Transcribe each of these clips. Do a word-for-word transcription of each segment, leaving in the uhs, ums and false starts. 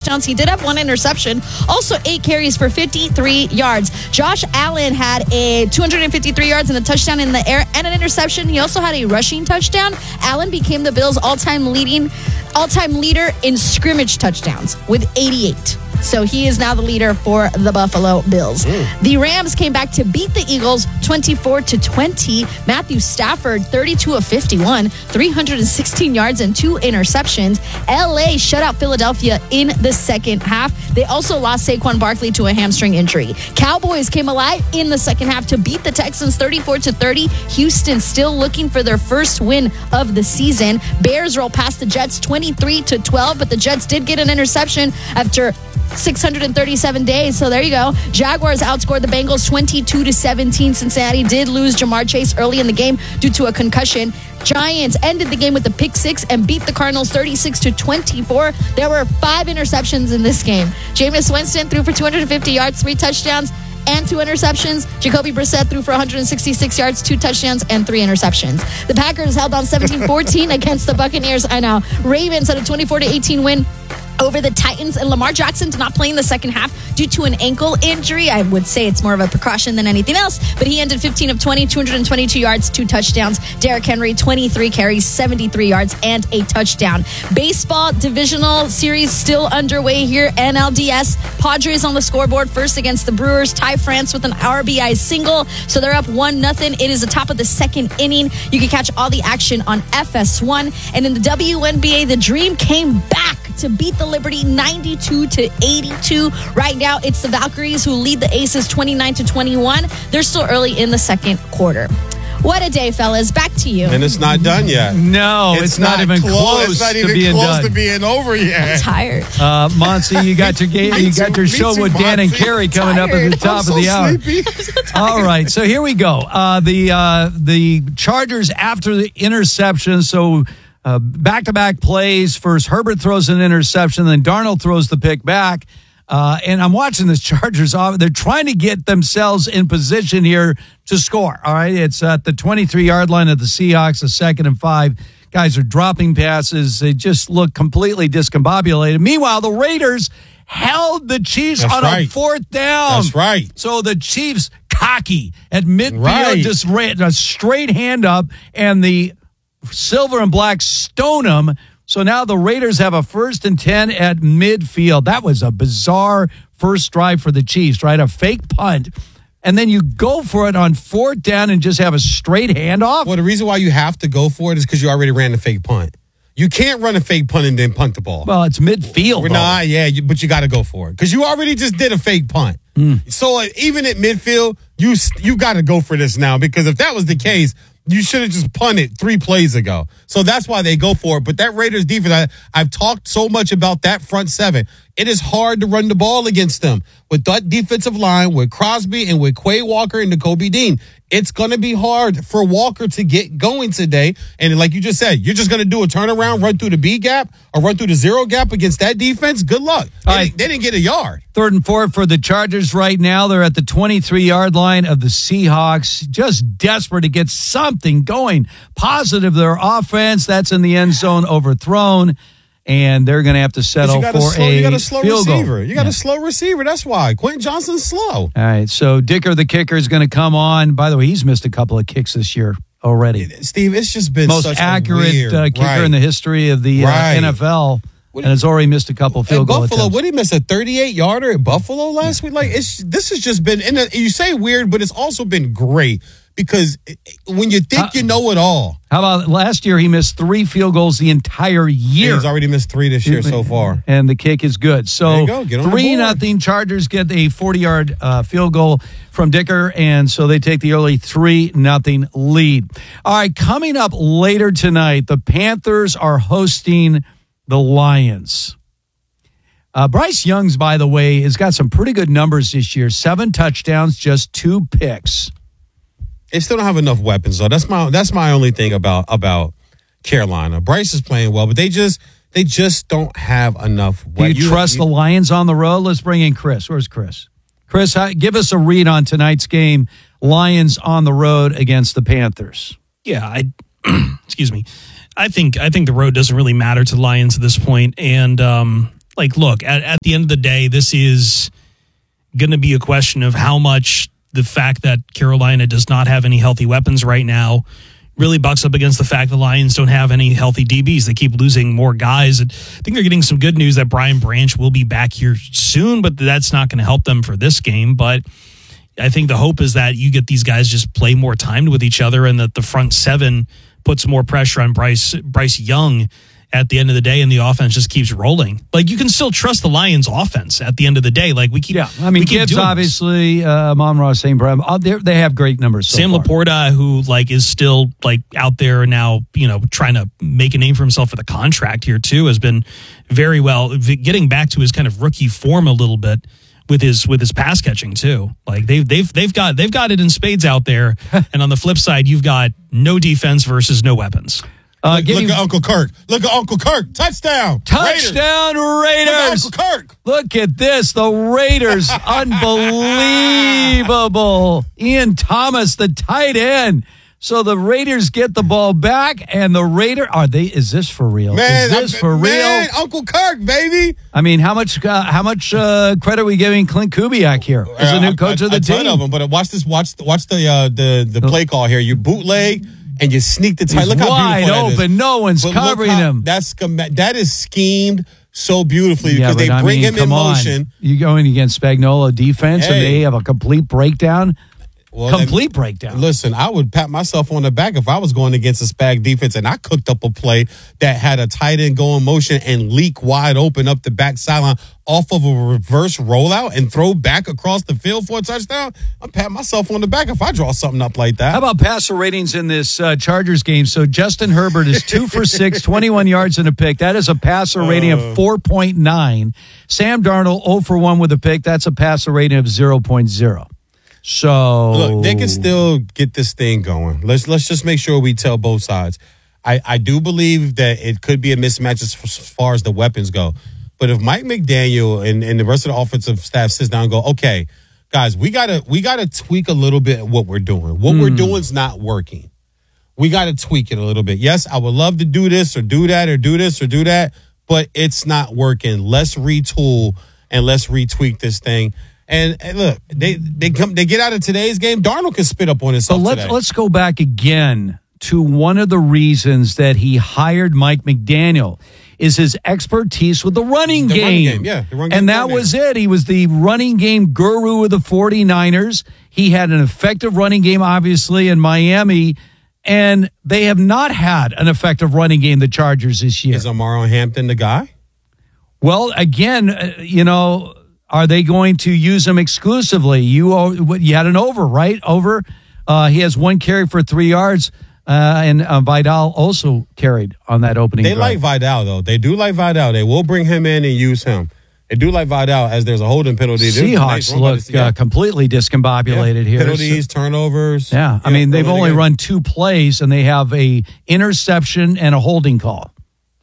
touchdowns. He did have one interception. Also, eight carries for fifty-three yards. Josh Allen had a two hundred fifty-three yards and a touchdown in the air and an interception. He also had a rushing touchdown. Allen became the Bills' all-time leading, all-time leader in scrimmage touchdowns with eighty-eight. So he is now the leader for the Buffalo Bills. Mm. The Rams came back to beat the Eagles twenty-four to twenty. Matthew Stafford, thirty-two of fifty-one, three hundred sixteen yards and two interceptions. L A shut out Philadelphia in the second half. They also lost Saquon Barkley to a hamstring injury. Cowboys came alive in the second half to beat the Texans thirty-four to thirty. Houston still looking for their first win of the season. Bears roll past the Jets twenty-three to twelve, but the Jets did get an interception after six hundred thirty-seven days. So there you go. Jaguars outscored the Bengals twenty-two to seventeen. Cincinnati did lose Jamar Chase early in the game due to a concussion. Giants ended the game with a pick six and beat the Cardinals thirty-six to twenty-four. There were five interceptions in this game. Jameis Winston threw for two hundred fifty yards, three touchdowns, and two interceptions. Jacoby Brissett threw for one hundred sixty-six yards, two touchdowns, and three interceptions. The Packers held on seventeen fourteen against the Buccaneers. I know. Ravens had a twenty-four to eighteen win over the Titans, and Lamar Jackson did not play in the second half due to an ankle injury. I would say it's more of a precaution than anything else, but he ended fifteen of twenty, two hundred twenty-two yards, two touchdowns. Derrick Henry, twenty-three carries, seventy-three yards, and a touchdown. Baseball divisional series still underway here. N L D S, Padres on the scoreboard first against the Brewers. Ty France with an R B I single, so they're up one nothing. It is the top of the second inning. You can catch all the action on F S one. And in the W N B A, the Dream came back to beat the Liberty ninety-two to eighty-two. Right now, it's the Valkyries who lead the Aces twenty-nine to twenty-one. They're still early in the second quarter. What a day, fellas. Back to you. And it's not done yet. No, it's, it's not, not even close, close it's not even to being close done. to being over yet. I'm tired. Uh, Monty, you got your game. You got your show too, with Dan Monty. and Carrie coming up at the top I'm so of the hour. So All right, so here we go. Uh, the uh, the Chargers after the interception. So uh, back-to-back plays. First, Herbert throws an interception, then Darnold throws the pick back. Uh, and I'm watching this Chargers. They're trying to get themselves in position here to score. All right, it's at the twenty-three-yard line of the Seahawks, a second and five. Guys are dropping passes. They just look completely discombobulated. Meanwhile, the Raiders held the Chiefs That's on right. a fourth down. That's right. So the Chiefs cocky at midfield, Right. just ran a straight hand up, and the silver and black stone them. So now the Raiders have a first and ten at midfield. That was a bizarre first drive for the Chiefs, right? A fake punt. And then you go for it on fourth down and just have a straight handoff. Well, the reason why you have to go for it is because you already ran the fake punt. You can't run a fake punt and then punt the ball. Well, it's midfield. Nah, yeah, you, but you got to go for it because you already just did a fake punt. Mm. So uh, even at midfield, you you got to go for this now because if that was the case, you should have just punted three plays ago. So that's why they go for it. But that Raiders defense, I, I've talked so much about that front seven. It is hard to run the ball against them. With that defensive line, with Crosby and with Quay Walker and Nakobe Dean, it's going to be hard for Walker to get going today. And like you just said, you're just going to do a turnaround, run through the B gap or run through the zero gap against that defense. Good luck. They, right. didn't, they didn't get a yard. Third and fourth for the Chargers right now. They're at the twenty-three-yard line of the Seahawks, just desperate to get something going. Positive, their offense, that's in the end zone, overthrown. And they're going to have to settle you got for a, slow, a you got a slow field receiver. goal. You got yeah. a slow receiver. That's why. Quentin Johnson's slow. All right, so Dicker, the kicker, is going to come on. By the way, he's missed a couple of kicks this year already. Steve, it's just been most such accurate a weird, uh, kicker right. in the history of the right. uh, N F L, what and has already missed a couple field goal Buffalo, attempts. what did he miss? A thirty-eight yarder at Buffalo last yeah. week? Like it's this has just been. And you say weird, but it's also been great because when you think uh, you know it all. How about last year? He missed three field goals the entire year. He's already missed three this year so far, and the kick is good. So go. Get on three nothing Chargers get a forty-yard uh, field goal from Dicker, and so they take the early three nothing lead. All right, coming up later tonight, the Panthers are hosting the Lions. Uh, Bryce Young's, by the way, has got some pretty good numbers this year. Seven touchdowns, just two picks. They still don't have enough weapons, though. That's my that's my only thing about about Carolina. Bryce is playing well, but they just they just don't have enough weapons. Do you trust you, the Lions on the road? Let's bring in Chris. Where's Chris? Chris, give us a read on tonight's game. Lions on the road against the Panthers. Yeah, I excuse me. I think I think the road doesn't really matter to the Lions at this point, and um, like, look, at, at the end of the day, this is going to be a question of how much the fact that Carolina does not have any healthy weapons right now really bucks up against the fact the Lions don't have any healthy D Bs. They keep losing more guys. And I think they're getting some good news that Brian Branch will be back here soon, but that's not going to help them for this game. But I think the hope is that you get these guys just play more time with each other and that the front seven puts more pressure on Bryce Bryce Young at the end of the day, and the offense just keeps rolling. Like, you can still trust the Lions' offense at the end of the day. Like, we keep, yeah. I mean, we keep Gibbs, doing obviously, uh, Amon-Ra, Saint Brown, uh, they have great numbers. So Sam far. Laporta, who like is still like out there now, you know, trying to make a name for himself for the contract here too, has been very well getting back to his kind of rookie form a little bit with his with his pass catching too. Like they've they've they've got they've got it in spades out there. And on the flip side, you've got no defense versus no weapons. Uh, look, look at Uncle Kirk. Look at Uncle Kirk. Touchdown. Touchdown, Raiders. Raiders. Look at Uncle Kirk. Look at this. The Raiders. Unbelievable. Ian Thomas, the tight end. So the Raiders get the ball back, and the Raider are they? Is this for real? Man, is this I, for man, real? Uncle Kirk, baby. I mean, how much? Uh, how much uh, credit are we giving Clint Kubiak here as the new coach uh, of the a team? A ton of them, but watch this. Watch watch the uh, the the play call here. You bootleg and you sneak the tight. He's Look how wide beautiful that open. is. No one's But covering how, him. That's that is schemed so beautifully Yeah, because they but I bring mean, him come in on. motion. You going against Spagnuolo defense, and Hey. they have a complete breakdown. Well, complete that, breakdown. Listen, I would pat myself on the back if I was going against a Spag defense and I cooked up a play that had a tight end go in motion and leak wide open up the back sideline off of a reverse rollout and throw back across the field for a touchdown. I'm patting myself on the back if I draw something up like that. How about passer ratings in this uh, Chargers game? So Justin Herbert is two for six, twenty-one yards and a pick. That is a passer rating of four point nine. Sam Darnold, zero for one with a pick. That's a passer rating of zero point zero. So look, they can still get this thing going. Let's let's just make sure we tell both sides. I, I do believe that it could be a mismatch as far as the weapons go. But if Mike McDaniel and, and the rest of the offensive staff sits down and go, okay, guys, we gotta we gotta tweak a little bit what we're doing. What mm. we're doing is not working. We gotta tweak it a little bit. Yes, I would love to do this or do that or do this or do that, but it's not working. Let's retool and let's retweak this thing. And, and look, they they come they get out of today's game. Darnold can spit up on himself. But let's today. let's go back again to one of the reasons that he hired Mike McDaniel is his expertise with the running the game. Running game. Yeah, the run game and that was it. He was the running game guru of the 49ers. He had an effective running game, obviously, in Miami. And they have not had an effective running game, the Chargers, this year. Is Amaro Hampton the guy? Well, again, uh, you know, are they going to use him exclusively? You you had an over, right? Over. Uh, he has one carry for three yards, uh, and uh, Vidal also carried on that opening They drive. like Vidal, though. They do like Vidal. They will bring him in and use him. They do like Vidal as there's a holding penalty. There's Seahawks nice look yeah. uh, completely discombobulated yeah. here. Penalties, turnovers. Yeah, I mean, they've only again. run two plays, and they have a interception and a holding call.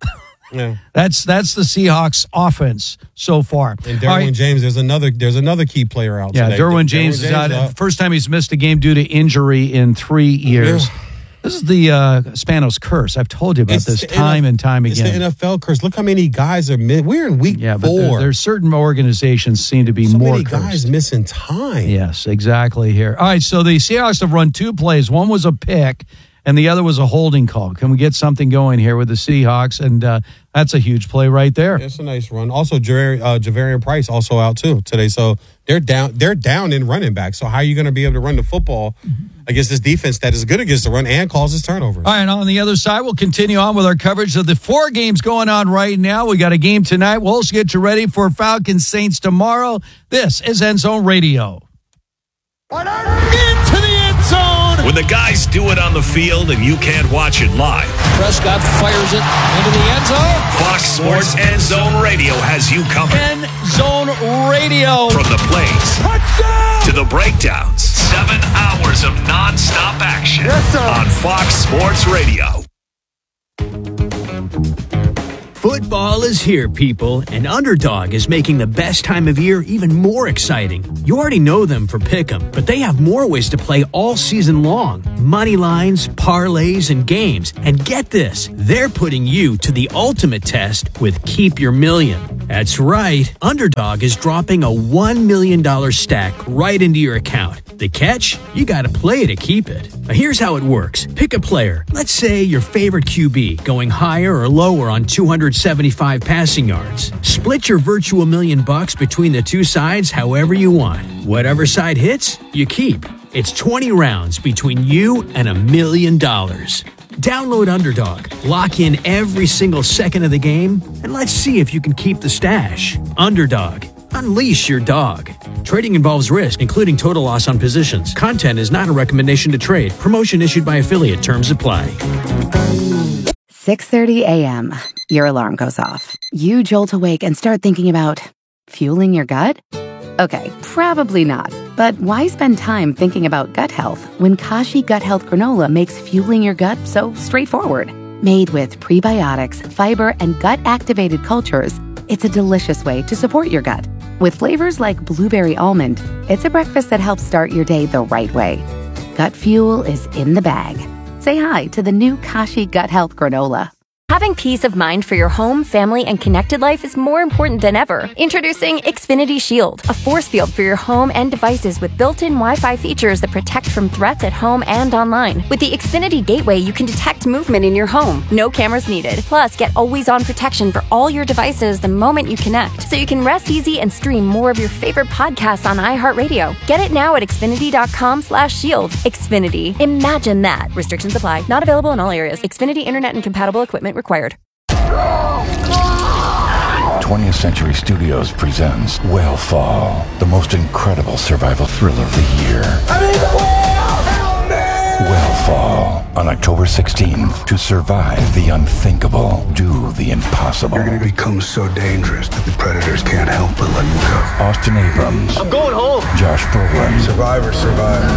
Yeah. That's that's the Seahawks offense so far. And Derwin All right. James, there's another there's another key player out Yeah, today. Derwin James is out. uh, First time he's missed a game due to injury in three years. Yeah. This is the uh, Spanos curse. I've told you about It's this the time N F- and time It's again. the N F L curse. Look how many guys are mi- we're in week yeah, but four. there, there's certain organizations seem to be so more many cursed. guys missing time. Yes, exactly here. All right, so the Seahawks have run two plays. One was a pick, and the other was a holding call. Can we get something going here with the Seahawks? And uh, that's a huge play right there. It's a nice run. Also, Javar- uh, Javarian Price also out too today. So they're down. They're down in running back. So how are you going to be able to run the football against this defense that is good against the run and causes turnovers? All right, on the other side, we'll continue on with our coverage of the four games going on right now. We got a game tonight. We'll also get you ready for Falcons Saints tomorrow. This is End Zone Radio. Into the end zone. When the guys do it on the field and you can't watch it live, Prescott fires it into the end zone. Fox Sports End Zone Radio has you covered. End Zone Radio. From the plays Touchdown! to the breakdowns, seven hours of nonstop action Yes, sir. on Fox Sports Radio. Football is here, people, and Underdog is making the best time of year even more exciting. You already know them for Pick'em, but they have more ways to play all season long. Money lines, parlays, and games. And get this, they're putting you to the ultimate test with Keep Your Million. That's right, Underdog is dropping a one million dollars stack right into your account. The catch? You gotta play to keep it. Now here's how it works. Pick a player. Let's say your favorite Q B, going higher or lower on two hundred seventy-five passing yards. Split your virtual million bucks between the two sides however you want. Whatever side hits, you keep. It's twenty rounds between you and a million dollars. Download Underdog, lock in every single second of the game, and let's see if you can keep the stash. Underdog. Unleash your dog. Trading involves risk, including total loss on positions. Content is not a recommendation to trade. Promotion issued by affiliate. Terms apply. six thirty a.m. Your alarm goes off. You jolt awake and start thinking about fueling your gut? Okay, probably not. But why spend time thinking about gut health when Kashi Gut Health Granola makes fueling your gut so straightforward? Made with prebiotics, fiber, and gut-activated cultures, it's a delicious way to support your gut. With flavors like blueberry almond, it's a breakfast that helps start your day the right way. Gut fuel is in the bag. Say hi to the new Kashi Gut Health Granola. Having peace of mind for your home, family, and connected life is more important than ever. Introducing Xfinity Shield, a force field for your home and devices with built-in Wi-Fi features that protect from threats at home and online. With the Xfinity Gateway, you can detect movement in your home. No cameras needed. Plus, get always-on protection for all your devices the moment you connect, so you can rest easy and stream more of your favorite podcasts on iHeartRadio. Get it now at Xfinity.com slash shield. Xfinity. Imagine that. Restrictions apply. Not available in all areas. Xfinity Internet and compatible equipment required. twentieth Century Studios presents Whale the most incredible survival thriller of the year. I'm in the whale! Help me! Whale on October sixteenth. To survive the unthinkable, do the impossible. You're going to become so dangerous that the predators can't help but let you go. Austin Abrams. I'm going home. Josh Brolin. Survivor, survivor.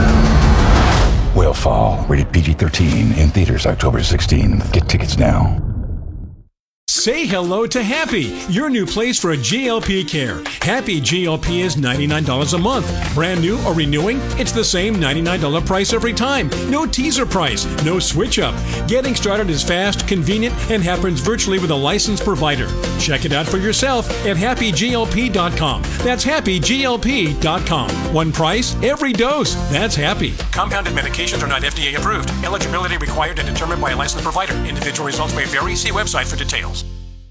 Whale rated P G thirteen in theaters October sixteenth. Get tickets now. Say hello to Happy, your new place for G L P care. Happy G L P is ninety-nine dollars a month. Brand new or renewing, it's the same ninety-nine dollars price every time. No teaser price, no switch up. Getting started is fast, convenient, and happens virtually with a licensed provider. Check it out for yourself at happy G L P dot com. That's happy G L P dot com. One price, every dose. That's Happy. Compounded medications are not F D A approved. Eligibility required and determined by a licensed provider. Individual results may vary. See website for details.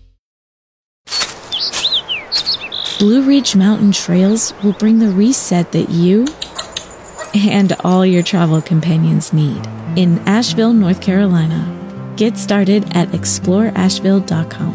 Blue Ridge Mountain Trails will bring the reset that you and all your travel companions need in Asheville, North Carolina. Get started at explore asheville dot com.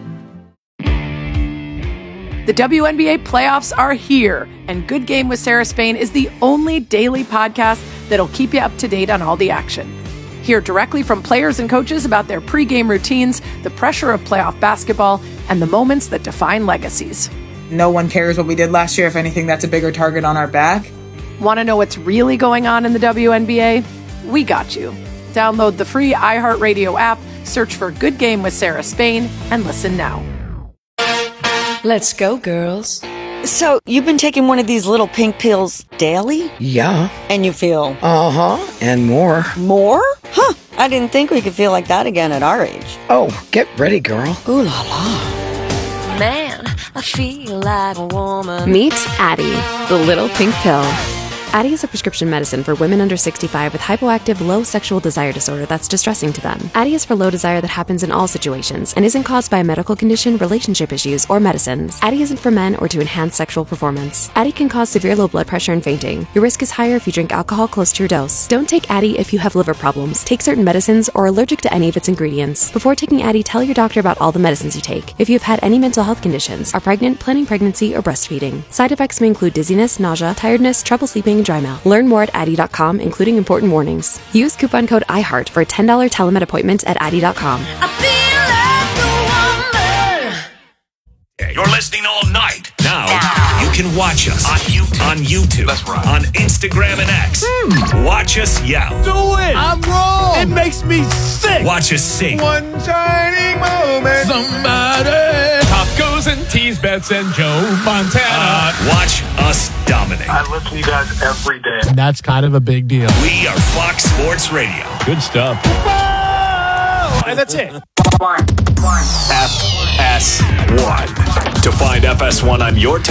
The W N B A playoffs are here, and Good Game with Sarah Spain is the only daily podcast that'll keep you up to date on all the action. Hear directly from players and coaches about their pregame routines, the pressure of playoff basketball, and the moments that define legacies. No one cares what we did last year. If anything, that's a bigger target on our back. Want to know what's really going on in the W N B A? We got you. Download the free iHeartRadio app, search for Good Game with Sarah Spain, and listen now. Let's go, girls. So, you've been taking one of these little pink pills daily? Yeah. And you feel? Uh-huh. And more. More? Huh. I didn't think we could feel like that again at our age. Oh, get ready, girl. Ooh la la. Man, I feel like a woman. Meet Addie, the little pink pill. Addie is a prescription medicine for women under sixty-five with hypoactive low sexual desire disorder that's distressing to them. Addie is for low desire that happens in all situations and isn't caused by a medical condition, relationship issues, or medicines. Addie isn't for men or to enhance sexual performance. Addie can cause severe low blood pressure and fainting. Your risk is higher if you drink alcohol close to your dose. Don't take Addie if you have liver problems, take certain medicines, or are allergic to any of its ingredients. Before taking Addie, tell your doctor about all the medicines you take. If you have had any mental health conditions, are pregnant, planning pregnancy, or breastfeeding. Side effects may include dizziness, nausea, tiredness, trouble sleeping, and dry mouth. Learn more at Addie dot com, including important warnings. Use coupon code iHeart for a ten dollars telemed appointment at Addie dot com. You're listening all night. Now, you can watch us on YouTube. On YouTube. That's right. On Instagram and X. Mm. Watch us yell. Do it. I'm wrong. It makes me sick. Watch us sing. One shining moment. Somebody. Top goes and tease Bets and Joe Montana. Uh, watch us dominate. I listen to you guys every day. And that's kind of a big deal. We are Fox Sports Radio. Good stuff. Whoa! And that's it. F S one. To find F S one on your